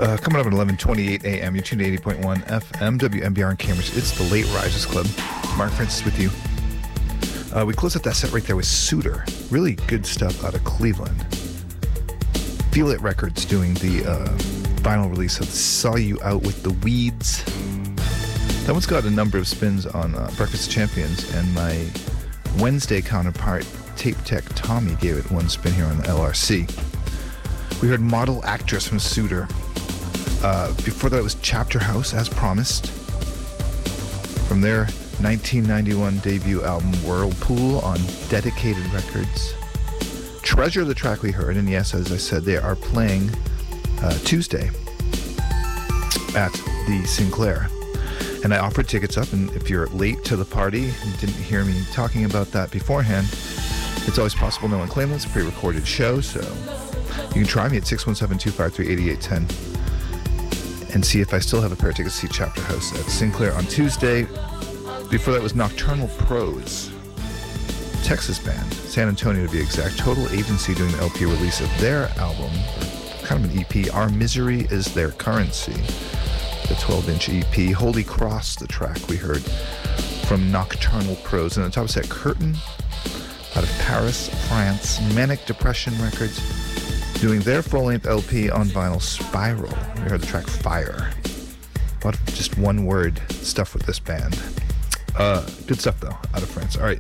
Coming up at 11:28 a.m., you're tuned to 80.1 FM, WMBR in Cambridge. It's the Late Risers Club. Mark Francis with you. We close out that set right there with Suitor. Really good stuff out of Cleveland. Feel It Records doing the vinyl release of Saw You Out with the Weeds. That one's got a number of spins on Breakfast of Champions, and my Wednesday counterpart, Tape Tech Tommy, gave it one spin here on the LRC. We heard Model Actress from Suitor. Before that was Chapter House, as promised, from their 1991 debut album Whirlpool on Dedicated Records. Treasure, the track we heard, and yes, as I said, they are playing Tuesday at the Sinclair. And I offered tickets up, and if you're late to the party and didn't hear me talking about that beforehand, it's always possible no one claimed it's a pre-recorded show, so you can try me at 617-253-8810 and see if I still have a pair of tickets to see Chapter House at Sinclair on Tuesday. Before that was Nocturnal Prose, Texas band, San Antonio to be exact. Total Agency doing the LP release of their album, kind of an EP, Our Misery is Their Currency, the 12-inch EP. Holy Cross, the track we heard from Nocturnal Prose. And the top set, Curtain, out of Paris, France, Manic Depression Records, doing their full-length LP on vinyl, Spiral. We heard the track Fire. A lot of just one-word stuff with this band. Good stuff, though, out of France. All right.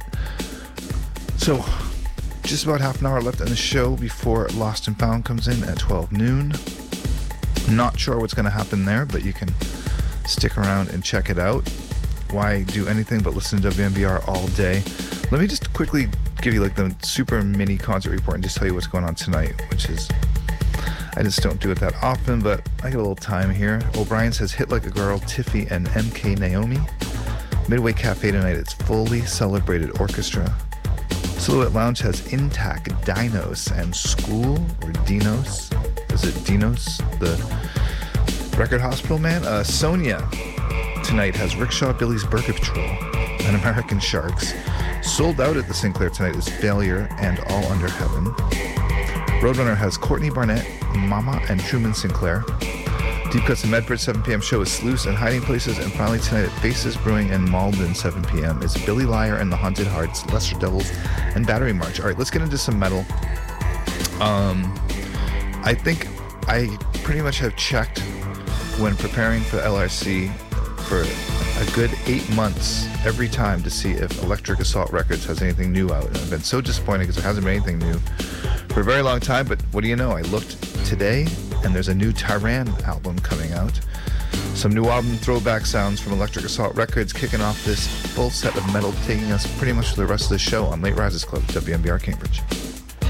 So, just about half an hour left in the show before Lost and Found comes in at 12 noon. Not sure what's going to happen there, but you can stick around and check it out. Why do anything but listen to WMBR all day? Let me just quickly give you like the super mini concert report and just tell you what's going on tonight, which is, I just don't do it that often, but I got a little time here. O'Brien says Hit Like a Girl, Tiffy and MK Naomi. Midway Cafe tonight, it's fully celebrated orchestra. Silhouette Lounge has Intact, Dinos, and School, or Dinos. Is it Dinos? The Record Hospital Man? Sonia tonight has Rickshaw, Billy's Burger Patrol, and American Sharks. Sold out at the Sinclair tonight is Failure and All Under Heaven. Roadrunner has Courtney Barnett, Mama, and Truman Sinclair. Deep Cuts and Medford 7 p.m. show is Sluice and Hiding Places. And finally tonight at Faces Brewing in Malden 7 p.m. is Billy Liar and the Haunted Hearts, Lesser Devils, and Battery March. All right, let's get into some metal. I think I pretty much have checked when preparing for the LRC for a good 8 months every time to see if Electric Assault Records has anything new out. And I've been so disappointed because there hasn't been anything new for a very long time, but what do you know? I looked today and there's a new Tyran album coming out. Some new album throwback sounds from Electric Assault Records kicking off this full set of metal, taking us pretty much for the rest of the show on Late Risers Club, WMBR Cambridge.